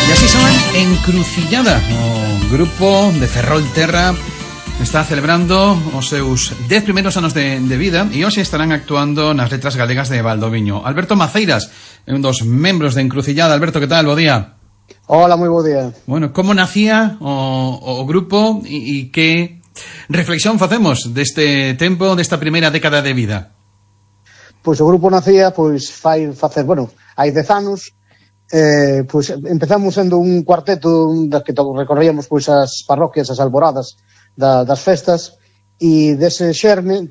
E así son Encrucillada, o grupo de Ferrolterra está celebrando os seus 10 primeiros anos de vida e hoxe estarán actuando nas Letras Galegas de Valdoviño. Alberto Maceiras é un dos membros de Encrucillada. Alberto, que tal? Bo día. Hola, moi bo día. Bueno, como nacía o grupo e que reflexión facemos deste tempo, desta primeira década de vida? Pois o grupo nacía, hai 10 anos. Pois empezamos sendo un cuarteto da que recorríamos as parroquias, as alboradas das festas, e dese xerme,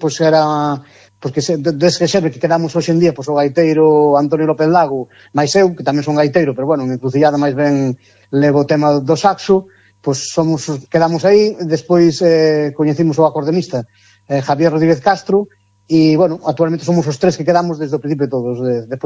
dese xerme que quedamos hoxe en día, o gaiteiro Antonio López Lago, máis eu, que tamén son gaiteiro, pero en Encrucillada máis ben levo o tema do saxo, quedamos aí. Despois coñecimos o acordeonista Javier Rodríguez Castro, e, actualmente somos os tres que quedamos desde o principio todos,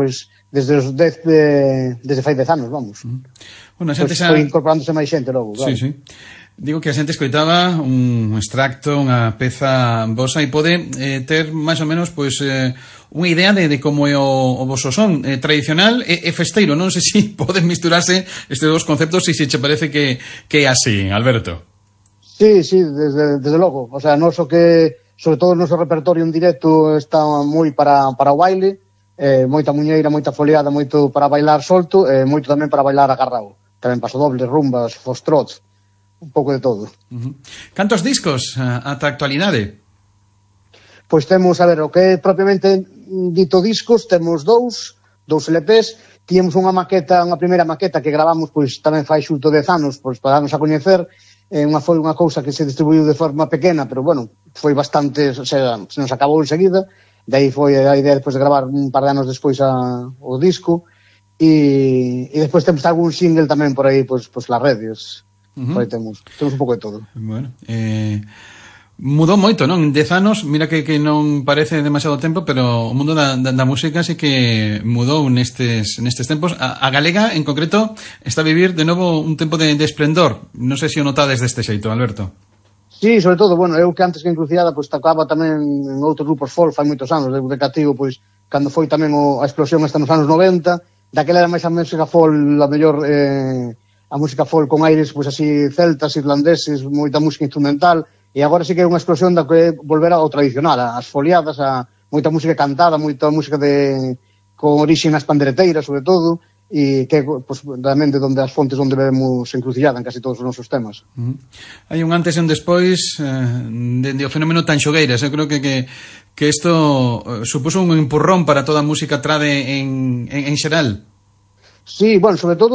desde fai 10 anos, vamos. Foi incorporándose máis xente logo, claro. Sí. Digo que a xente escoitaba un extracto, unha peza vosa, e pode ter máis ou menos unha idea de como é o voso son tradicional e festeiro. Non sei se poden misturarse estes dous conceptos e se che parece que é así, Alberto. Sí, desde logo. O sea, noso que sobre todo o noso repertorio en directo está moi para o baile, moita muñeira, moita foliada, moito para bailar solto, moito tamén para bailar agarrado. Tamén pasodobles, rumbas, fostrots, un pouco de todo. Cantos discos ata a actualidade? Pois temos, o que é propiamente dito discos, temos dous LPs. Tíamos unha primeira maqueta que gravamos tamén fai xulto 10 anos, para darnos a coñecer. Foi unha cousa que se distribuiu de forma pequena, pero foi bastante, se nos acabou enseguida. De aí foi a idea despois de gravar un par de anos despois o disco, e despois temos algún single tamén por aí, las redes. Por aí temos un pouco de todo. Bueno, mudou moito, non? 10 anos, mira que non parece demasiado tempo, pero o mundo da música sí que mudou nestes tempos. A galega, en concreto, está a vivir de novo un tempo de esplendor. Non sei se o notades deste xeito, Alberto. Sí, sobre todo, eu que antes que Encrucillada tocaba tamén en outros grupos folk fai moitos anos, de cativo, cando foi tamén a explosión esta nos anos 90, daquela era máis a música folk, a mellor a música folk con aires así celtas, irlandeses, moita música instrumental. E agora sí que é unha explosión da que volver ao tradicional, as foliadas, a moita música cantada, moita música con orixe nas pandereteiras, sobre todo, e que realmente as fontes onde vemos Encrucillada en casi todos os nosos temas. Hai un antes e un despois de o fenómeno Tanxogueiras. Eu creo que isto supuso un empurrón para toda a música trade en xeral. Sí, sobre todo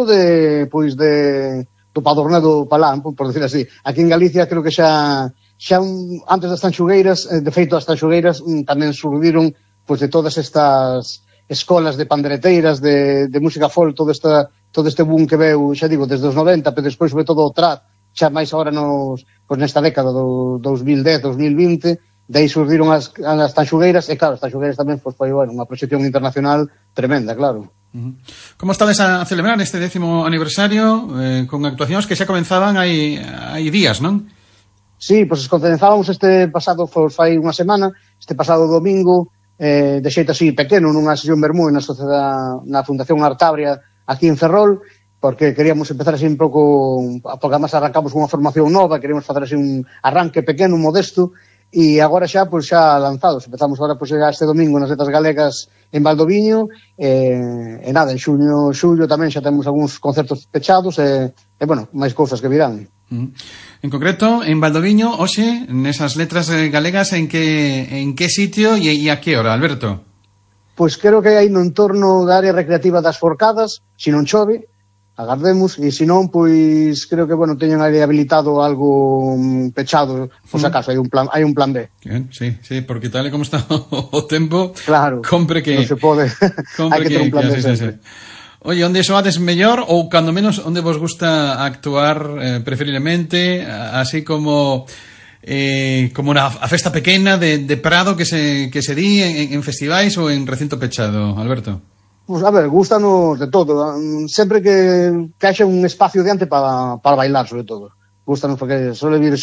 do Padornedo Palán, por decir así. Aquí en Galicia creo que xa antes das Tanxogueiras, de feito as Tanxogueiras tamén surdiron de todas estas escolas de pandereteiras, de música folk, todo este boom que veu, xa digo, desde os 90, pero despois sobre todo o trad, xa máis agora nesta década do 2010, 2020, de aí surdiron as Tanxogueiras, e claro, as Tanxogueiras tamén foi unha proxección internacional tremenda, claro. Como estades a celebrar este 10º aniversario con actuacións que xa comenzaban hai días, non? Sí, comenzábamos este pasado, fai unha semana, este pasado domingo, de xeito así pequeno, nunha sesión vermú na Fundación Artabria aquí en Ferrol, porque queríamos empezar así un pouco, porque además arrancamos unha formación nova, queríamos facer así un arranque pequeno, modesto, e agora xa lanzados. Empezamos agora este domingo nas Letras Galegas en Valdoviño, en xullo tamén xa temos algúns concertos pechados, máis cousas que virán. En concreto, en Valdoviño, hoxe, nesas Letras Galegas, en que sitio e a que hora, Alberto? Pois creo que hai no entorno da área recreativa das Forcadas, se non chove, agardemos, e se non, creo que, teñen aí habilitado algo pechado, por se acaso, hai un plan B. Sí, porque tal e como está o tempo, claro, compre que... non se pode, hai que ter un plan B sempre. Oye, onde soades mellor, ou cando menos onde vos gusta actuar preferiblemente, así como a festa pequena de Prado que se di en festivais ou en recinto pechado, Alberto? Gústanos de todo, sempre que haxa un espacio diante para bailar, sobre todo. Gústanos porque suele vir